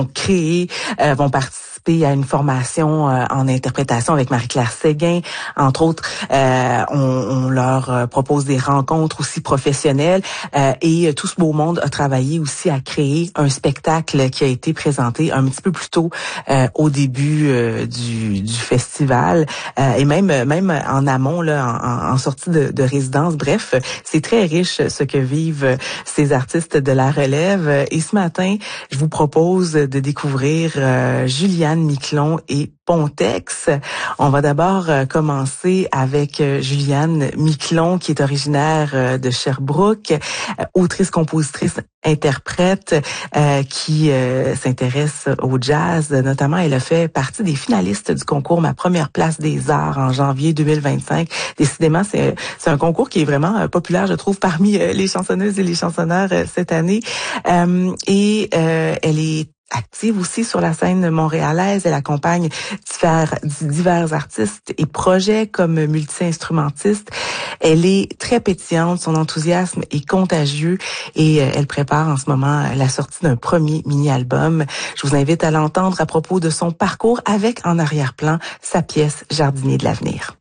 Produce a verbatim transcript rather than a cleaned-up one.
créer, euh, vont participer à une formation euh, en interprétation avec Marie-Claire Séguin. Entre autres, euh, on, on leur propose des rencontres aussi professionnelles euh, et tout ce beau monde a travaillé aussi à créer un spectacle qui a été présenté un petit peu plus tôt euh, au début euh, du, du festival euh, et même même en amont là, en, en sortie de, de résidence. Bref, c'est très riche ce que vivent ces artistes de la relève. Et ce matin, je vous propose de découvrir euh, Juliane Miquelon et Pontex. On va d'abord euh, commencer avec euh, Juliane Miquelon, qui est originaire euh, de Sherbrooke, euh, autrice, compositrice, interprète, euh, qui euh, s'intéresse au jazz. Notamment, elle a fait partie des finalistes du concours Ma première place des arts en janvier deux mille vingt-cinq. Décidément, c'est, c'est un concours qui est vraiment euh, populaire, je trouve, parmi euh, les chansonneuses et les chansonneurs euh, cette année. Euh, et euh, elle est active aussi sur la scène montréalaise. Elle accompagne divers, divers artistes et projets comme multi-instrumentiste. Elle est très pétillante, son enthousiasme est contagieux et elle prépare en ce moment la sortie d'un premier mini-album. Je vous invite à l'entendre à propos de son parcours avec en arrière-plan sa pièce Jardinier de l'avenir.